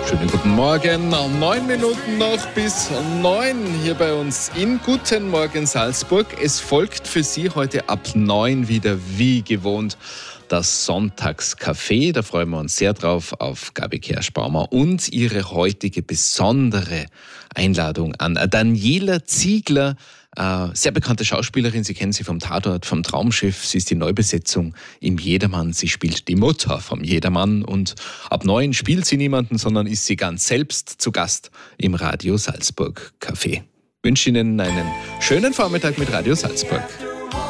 Schönen guten Morgen. 9 Minuten noch bis 9 hier bei uns in Guten Morgen Salzburg. Es folgt für Sie heute ab 9 wieder wie gewohnt das Sonntagscafé. Da freuen wir uns sehr drauf auf Gabi Kerschbaumer und ihre heutige besondere Einladung an Daniela Ziegler. Sehr bekannte Schauspielerin, Sie kennen sie vom Tatort, vom Traumschiff. Sie ist die Neubesetzung im Jedermann. Sie spielt die Mutter vom Jedermann und ab 9 spielt sie niemanden, sondern ist sie ganz selbst zu Gast im Radio Salzburg Café. Ich wünsche Ihnen einen schönen Vormittag mit Radio Salzburg.